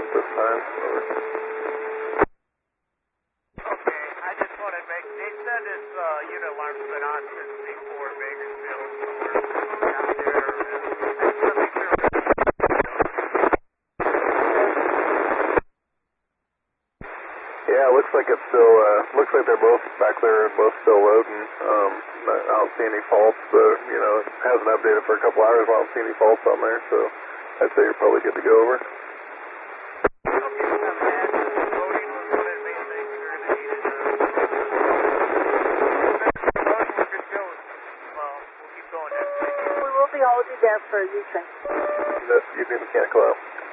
this time. Okay, I just want to make, they said this unit alarm's been on since before Bakersfield, somewhere down there. I just want to make sure. Yeah, it looks like it's still, looks like they're both back there and both still loading. I don't see any faults, it hasn't updated for a couple hours, I don't see any faults on there, so I'd say you're probably good to go over. We will be holding there for you, sir. That's using mechanical out.